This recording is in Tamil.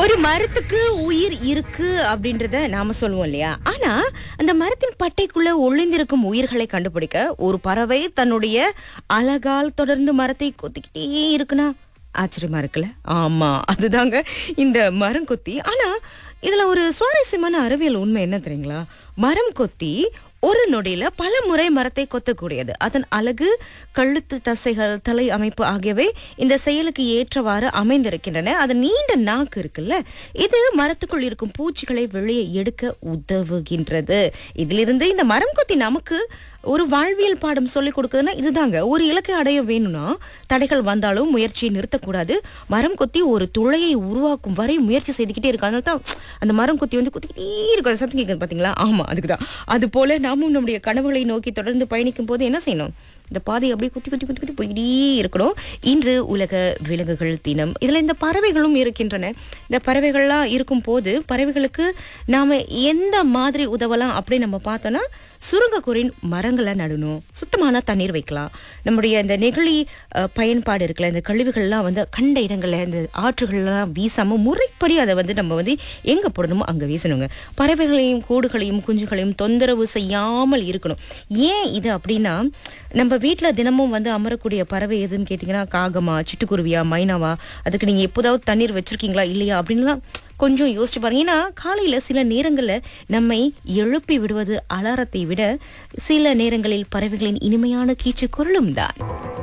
ஒரு மரத்துக்கு உயிர் இருக்கு அப்படின்றத நாம சொல்லுவோம் இல்லையா? ஆனா அந்த மரத்தின் பட்டைக்குள்ள ஒளிந்திருக்கும் உயிர்களை கண்டுபிடிக்க ஒரு பறவை தன்னுடைய அலகால் தொடர்ந்து மரத்தை கொத்திக்கிட்டே இருக்குன்னா ஆச்சரியமா இருக்குல்ல? ஆமா, அதுதாங்க இந்த மரம் கொத்தி. ஆனா இதுல ஒரு சுவாரஸ்யமான அறிவியல் உண்மை என்ன தெரியுங்களா? மரம் கொத்தி ஒரு நொடியில பல முறை மரத்தை கொத்தக்கூடியது. அதன் அழகு, கழுத்து தசைகள், தலை அமைப்பு ஆகியவை இந்த செயலுக்கு ஏற்றவாறு அமைந்திருக்கின்றன. அது நீண்ட நாக்கு இருக்குல்ல, இது மரத்துக்குள் இருக்கும் பூச்சிகளை வெளியே எடுக்க உதவுகின்றது. இதிலிருந்து இந்த மரம் கொத்தி நமக்கு ஒரு வாழ்வியல் பாடம் சொல்லிக் கொடுக்குதுன்னா இதுதாங்க. ஒரு இலக்கை அடைய வேணும்னா தடைகள் வந்தாலும் முயற்சியை நிறுத்தக்கூடாது. மரம் கொத்தி ஒரு துளையை உருவாக்கும் வரை முயற்சி செய்துக்கிட்டே இருக்கு. அதனால தான் அந்த மரம் கொத்தி வந்து குத்திக்கிட்டே இருக்கும். சத்தம் கேட்குது பாத்தீங்களா? ஆமா, அதுக்குதான். அது போல நாமும் நம்முடைய கனவுகளை நோக்கி தொடர்ந்து பயணிக்கும் போது என்ன செய்யணும்? இந்த பாதை அப்படியே குத்தி குத்தி குத்தி குத்தி போய்கிட்டே இருக்கணும். இன்று உலக விலங்குகள் தினம். இதுல இந்த பறவைகளும் இருக்கின்றன. இந்த பறவைகள்லாம் இருக்கும் போது பறவைகளுக்கு நாம எந்த மாதிரி உதவலாம் அப்படின்னு நம்ம பார்த்தோம்னா, சுருங்கக்கூறின் மரங்களை நடணும், சுத்தமான தண்ணீர் வைக்கலாம், நம்முடைய இந்த நெகிழி பயன்பாடு இருக்குல்ல, இந்த கழிவுகள்லாம் வந்து கண்ட இடங்கள்ல இந்த ஆற்றுகள்லாம் வீசாம முறைப்படி அதை வந்து நம்ம வந்து எங்க போடணுமோ அங்க வீசணுங்க. பறவைகளையும் கூடுகளையும் குஞ்சுகளையும் தொந்தரவு செய்யாமல் இருக்கணும். ஏன் இது அப்படின்னா, நம்ம வீட்டுல தினமும் வந்து அமரக்கூடிய பறவை எதுன்னு கேட்டீங்கன்னா, காகமா, சிட்டுக்குருவியா, மைனாவா? அதுக்கு நீங்க எப்போதாவது தண்ணீர் வச்சிருக்கீங்களா இல்லையா அப்படின்லாம் கொஞ்சம் யோசிச்சு பாருங்க. ஏன்னா காலையில சில நேரங்கள்ல நம்மை எழுப்பி விடுவது அலாரத்தை விட சில நேரங்களில் பறவைகளின் இனிமையான கீச்சு குரலும் தான்.